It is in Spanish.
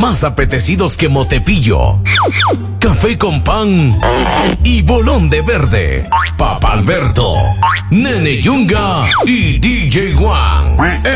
más apetecidos que Motepillo, café con pan y bolón de verde. Papa Alberto, Nene Yunga y DJ Juan.